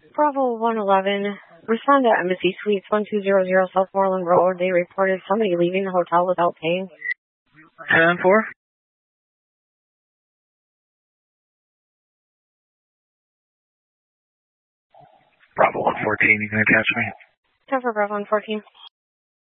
Bravo 111. Respond to Embassy Suites 1200 South Moreland Road. They reported somebody leaving the hotel without paying. 10-4. Bravo 114, you can attach me. 10 for Bravo 114.